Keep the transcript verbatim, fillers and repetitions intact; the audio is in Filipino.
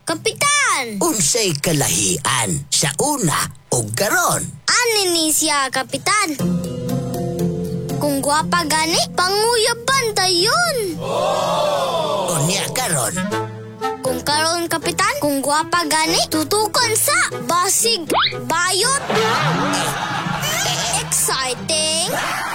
Kapitan! Unsay kalahian sa una ug karon? Ani ni siya, Kapitan? Kung gwapa gani, panguyaban tayon. Unya karon? Kung karon, Kapitan, kung gwapa gani, tutukan sa basig bayot. Exciting!